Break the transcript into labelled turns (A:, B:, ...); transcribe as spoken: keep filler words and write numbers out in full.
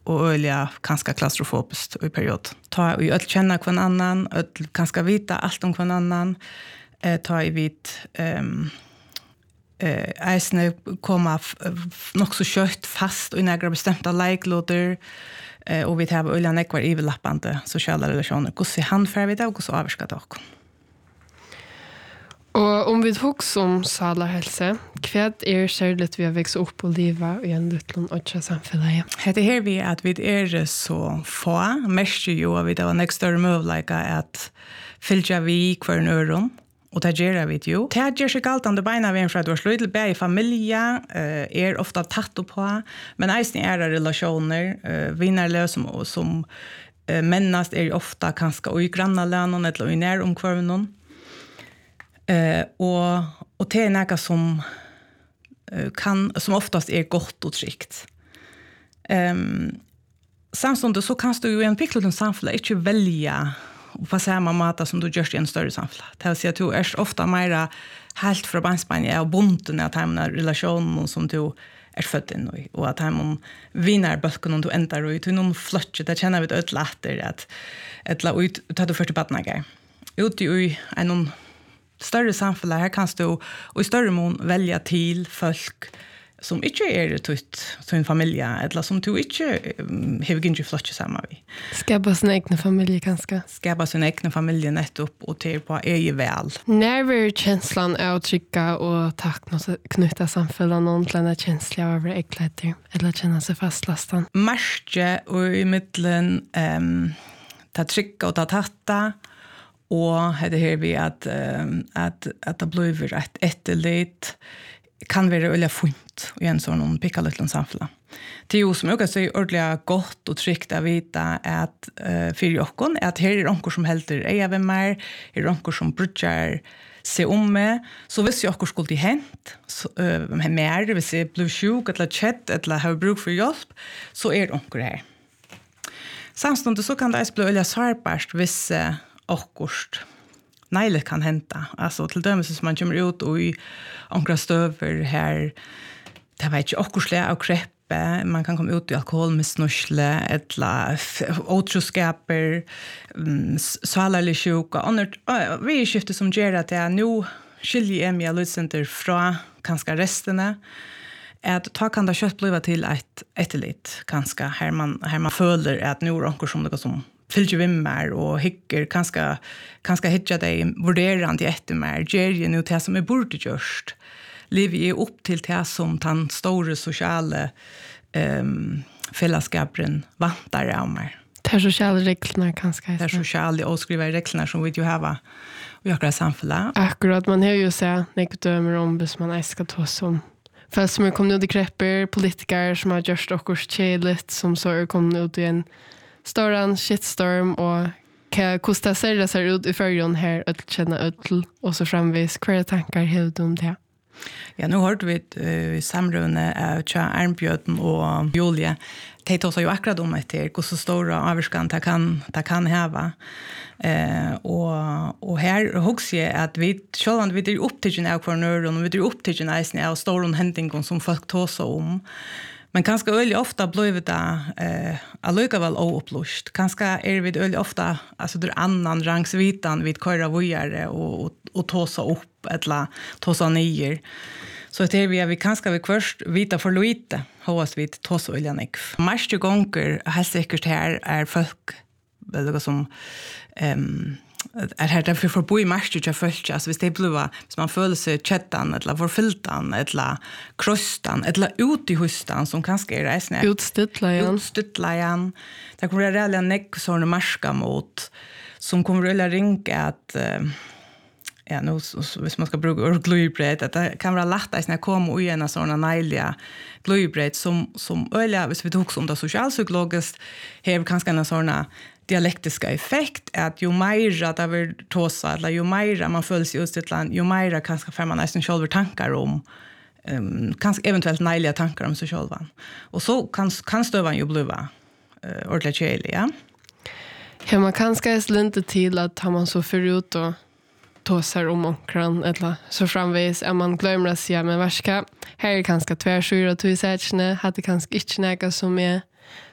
A: och öliga ganska klaustrofobiskt i period. Ta vi öll känna kvar annan, öll ganska vita allt om kvar annan. Eh, ta i vit ehm eh eisne komma nog så kött fast och några bestämda like-låter. Eh, och vi har öliga nekvar överlappande sociala relationer. Hur ser han för vi det och så avskar det också.
B: Og om vi tok som salarhelse, hva er særligt vi har vekst opp og livet i en lutlån og ikke samfunnet?
A: Det er her vi at vi er så få, mest jo at vi har en større mulighet at fylle vi hver en øron, og det gjør vi jo. Det gjør seg alt andre beina vi er fra at du har sluttet be i familie, er ofte tatt på, men eisen er det relasjoner, vinnerløs som, som mennast er ofte kanskje og i grannalønnen eller i næromkvarven. Eh och och det är något som uh, kan som oftast är gott och tryggt. Ehm samtidigt så kan du ju en pickliten samfälle inte välja och på samma mat som du gör i en större samfälle. Det vill säga att du är ofta mer helt från barnsben och bunden att ha en relation som du är född in i och att han vinner böckerna du ändrar och du någon flötch det känner vi det lättare att ett ut tar du för till badnagar. Ut i en större samfälle här kan du och i större mån välja till folk som inte är tutt som familj eller som du inte har inte flott samma vi.
B: Skapa sin egen familj kanske.
A: Skapa sin egen familj nettopp och till på är väl.
B: När känslan är att trycka och tackna knyta samfällen någon till en känsla av äckligheter eller känna sig fastlastad.
A: Marsche och i mitten ehm ta trycka och ta tatta. Och det här vi att att att det blir rätt etterligt kan vara öliga funt och en sån pickaliten samfälla. Det är ju som jag kan säga ordentligt gott och tryggt att veta att uh, för jockon är att här är onkor som helter även mer, är onkor som brukar se om med. Så hvis jockor skulle det hänt så uh, mer, hvis jag blir sjuk eller chat eller har bruk för hjälp så är onkor här. Samtidigt så kan det bli öliga sårbart hvis uh, akkurst nejle kan hända. Alltså till dömes som man kommer ut och i ankra stöver här det vet ju akkursle och kreppe. Man kan komma ut i alkohol med snusle eller otroskaper um, svalarlig sjuka. Annars, uh, vi är skiftet som gör att jag nu skiljer mig av lydcenter från kanske resterna. Att ta kan det kött bliva till ett etterligt kanske här man, här man följer att nu är det som det som fylgjer vimmer og hikker kanskje, kanskje hitja deg vurderande etter mer, gjør jeg nå det som er burde gjørst. Livet er opp til det som den store sosiale um, fellesskapen vantar av meg.
B: Det er sosiale reglene kanskje.
A: Det er sosiale og skriva reglene som vi jo har i akkurat samfunnet.
B: Akkurat, man har ju sett nekve dømer om hvis man skal ta som för som er kommet ut i krepper, politikere som har gjort okkur kjedeligt, som så er kommet ut i en stor shitstorm och hur det ser det ser ut i förrjun här att känna öll och så framvis kvar tankar helt om det.
A: Ja, nu hörde vi uh, i samrunde av Tja Arnbjörn och Julia. De tar sig ju akkurat om det här, hur så stora avskan det kan, det kan häva. Uh, och, och här hoppas jag att vi, själv vi är upptidgen av kvarnören och vi är upptidgen av stora händingar som folk tar sig om. Men kanske öl ofta blir det eh allikevel oupplyst. Kanske är vi öl ofta alltså der annan rangsvitan vid köra vojare och och, och tåsa upp eller tåsa ner. Så det är vi vi kanske vi först vita för lite hos vi tåsa öljanek. Mest gånger har säkert här är folk väl som ehm är här därför för bo i mest ju först alltså hvis det blir så man följer sig chattan eller förfiltan eller krostan eller ut i hustan som kanske är resna
B: utstutlajan
A: utstutlajan där kommer det redan näck såna marska mot som kommer att ringa att uh, ja nu hvis man ska bruka glöjbröd att det kan vara lätt att när komma och ena såna nejliga glöjbröd som som öliga hvis vi tog om det socialpsykologiskt har kanske en såna dialektiska effekt är att ju mer att det vill tåsa eller ju mer man följer sig ut i ett land ju mer kanske får man nästan själva tankar om um, kanske eventuellt nejliga tankar om sig själva och så kan, kan stövan ju bliva uh, ordentligt kärlig, ja?
B: Ja, man kanske är inte till att har man så förut och tåsar om omkran eller så framvis är man glömmer att säga men varska här är kanske tvärsyra och tvisärtsne hade kanske inte näga som är